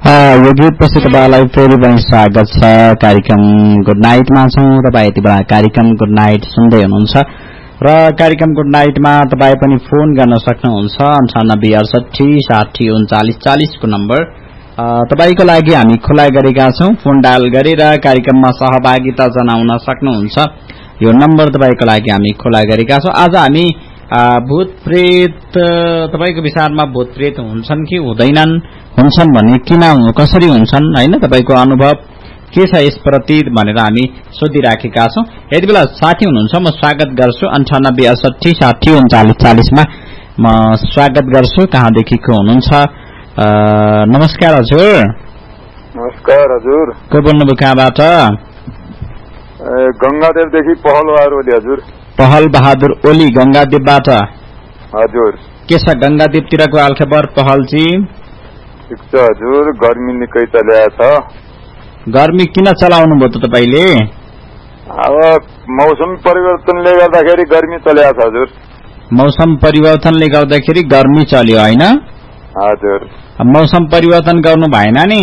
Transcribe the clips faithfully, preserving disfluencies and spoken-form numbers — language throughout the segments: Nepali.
यो गीतपछि तपाईँलाई फेरि पनि स्वागत छ कार्यक्रम गुड नाइटमा छौँ। तपाईँ यति बेला कार्यक्रम गुड नाइट सुन्दै हुनुहुन्छ र कार्यक्रम गुड नाइटमा तपाईँ पनि फोन गर्न सक्नुहुन्छ अन्ठानब्बे अडसठी साठी उन्चालिस चालिसको नम्बर तपाईँको लागि हामी खुला गरेका छौँ। फोन डायल गरेर कार्यक्रममा सहभागिता जनाउन सक्नुहुन्छ। यो नम्बर तपाईँको लागि हामी खुला गरेका छौँ। आज हामी भूत प्रेत तपाईको विचारमा भूत प्रेत हुन्छन् कि हुँदैनन्, हुन्छन् भने किन कसरी हुन्छन् हैन, तपाईको अनुभव के छ यसप्रति भनेर हामी सोधिराखेका छौं। यति बेला साथी हुनुहुन्छ, म स्वागत गर्छु अन्ठानब्बे अडसठी साठी उन्चालिस चालिसमा म स्वागत गर्छु। कहाँदेखिको हुनुहुन्छ? नमस्कार हजुर। नमस्कार हजुर। को बोल्नुभयो, कहाँबाट? गंगादेवदेखि पहल बहादुर ओली हजुर। पहल बहादुर ओली गंगादेवबाट हजुर। के छ गंगादेवतिरको हालखबर पहलजी? ठिक छ हजुर, गर्मी निकै चलिरहेको छ। गर्मी किन चलाउनु भयो त तपाईले? अब मौसम परिवर्तनले गर्दाखेरि गर्मी चलिरहेको छ हजुर। मौसम परिवर्तनले गर्दाखेरि गर्मी चल्यो हैन? हजुर। मौसम परिवर्तन गर्नु भएन नि?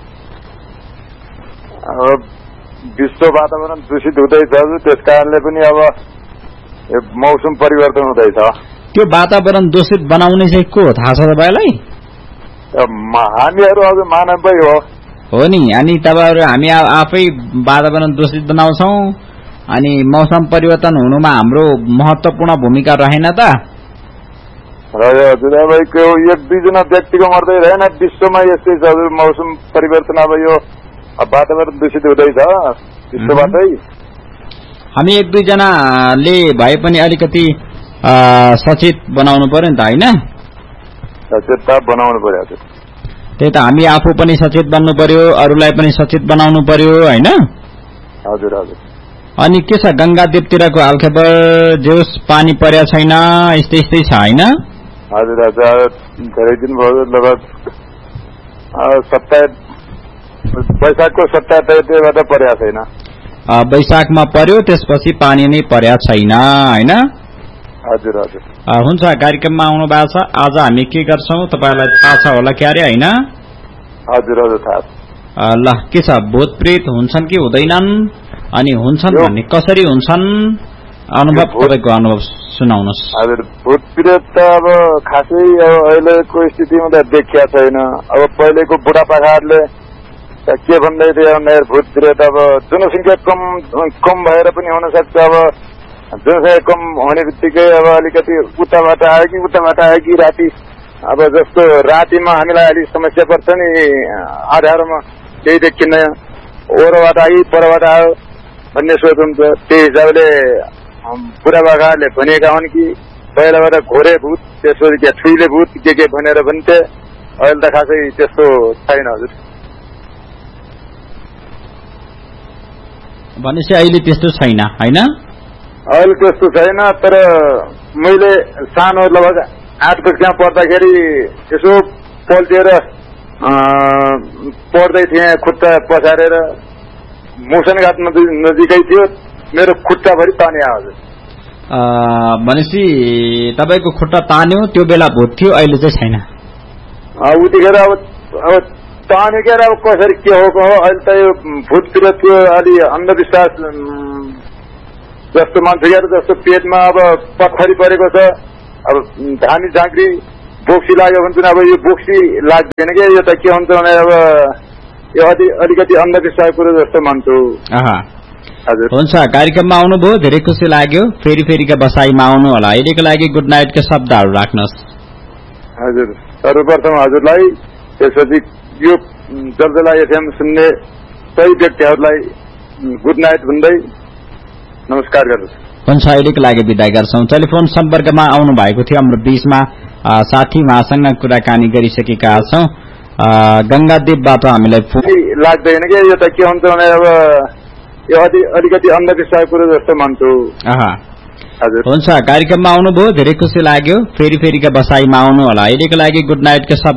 अब विश्व वातावरण दूषित हुँदैछ, त्यसकारणले पनि अब यो मौसम परिवर्तन हुँदैछ। त्यो वातावरण दूषित बनाउने चाहिँ को हो थाहा छ तपाईलाई? हामीहरू अब मानवै हो। हो नि, अनि तपाईहरु हामी आफै वातावरण दूषित बनाउँछौं अनि मौसम परिवर्तन हुनुमा हाम्रो महत्त्वपूर्ण भूमिका रहेन त? हजुर, अब एक दुईजना व्यक्तिको मात्रै रहेन, विश्वमा यस्तै छ हजुर। मौसम परिवर्तन अब यो वातावरण दूषित हुँदैछ विश्वबाटै। हामी एक दुईजनाले भए पनि अलिकति सचेत बनाउनु पर्यो नि त हैन? सचेतता बनाउनु पर्यो हजुर। त्यही त, हामी आफू पनि सचेत बन्नु पर्यो, अरूलाई पनि सचेत बनाउनु पर्यो हैन? हजुर हजुर। अनि के छ गंगादेवतिरको हालखबर? जोस पानी पर्या छैन, यस्तै यस्तै छ हैन? हजुर हजुर, धेरै दिन भयो, लगभग सत्ताइस वैशाखको सत्ताइस तारिकबाट पर्या छैन। वैशाखमा पर्यो, त्यसपछि पानी नै पर्या छैन हैन? हजुर हजुर। हुन्छ, कार्यक्रममा आउनु भएको छ। आज हामी के गर्छौं तपाईलाई थाहा छ होला क्यारे हैन? हजुर हजुर, थाहा छ। ल, के छ भूत प्रेत हुन्छन् कि हुँदैनन्, अनि हुन्छन् भने कसरी हुन्छन्, अनुभव तपाईको अनुभव सुनाउनुस्। हजुर, भूत प्रेत त अब खासै अहिलेको स्थितिमा त देखिया छैन। अब पहिलेको बुढापाकाहरूले के भन्दै थियो भन्दाखेरि भूत प्रेत अब जनसंख्या कम कम भएर पनि हुन सक्छ। अब जनसंख्या कम हुने बित्तिकै अब अलिकति उताबाट आयो कि उताबाट आयो कि राति, अब जस्तो रातिमा हामीलाई अलिक समस्या पर्छ नि, आधारमा केही देखिन्न, ओरबाट आयो परबाट आयो भन्ने सोच हुन्छ। त्यही हिसाबले बुढापाकाहरूले भनेका हुन् कि पहिलाबाट घोरे भूत, त्यसपछि ठुइले भूत के के भनेर भन्थे। अहिले त खासै त्यस्तो छैन हजुर। भनेपछि अहिले त्यस्तो छैन हैन? अहिले त्यस्तो छैन, तर मैले सानो लगभग आठ कक्षा पढ्दाखेरि यसो पल्टिएर पढ्दै थिएँ, खुट्टा पसारेर मुसनघाट नजिकै थियो, मेरो खुट्टाभरि पानी आयो हजुर। भनेपछि तपाईको खुट्टा तान्यो, त्यो बेला भूत थियो, अहिले चाहिँ छैन? उतिखेर अब अब तान्यो क्या, अब कसरी के हो हो, अहिले त यो भूत प्रेतको अलि अन्धविश्वास जस्तो मान्छे जस्तो पेटमा अब पत्थरी परेको छ, अब धामी झाँक्री बोक्सी लाग्यो भन्छ, अब यो बोक्सी लाग्दैन क्या, यो त के हुन्छ भने अब यो अलिकति अन्धविश्वास कुरो जस्तो मान्छु। हजुर। हुन्छ, कार्यक्रममा आउनुभयो, धेरै खुसी लाग्यो। फेरि फेरिका बसाइमा आउनु होला। अहिलेको लागि गुड नाइटका शब्दहरू राख्नुहोस्। हजुर, सर्वप्रथम हजुरलाई, त्यसपछि यो जलजला एफएम सुन्ने सबै व्यक्तिहरूलाई गुड नाइट भन्दै नमस्कार गर्छु। हुन्छ, अहिलेको लागि बिदाई गर्छौं। टेलिफोन सम्पर्कमा आउनु भएको थियो हाम्रो बीचमा साथी, उहाँसँग कुराकानी गरिसकेका छौं। गंगादेवबाट हामीलाई फोन लाग्दैन क्या, यो त के हुन्छ भने अब यो अलिकति अन्धविश्वास कुरो जस्तो मान्छु। हजुर। हुन्छ, कार्यक्रममा आउनुभयो, धेरै खुसी लाग्यो। फेरि फेरिका बसाइमा आउनु होला। अहिलेको लागि गुड नाइटका शब्द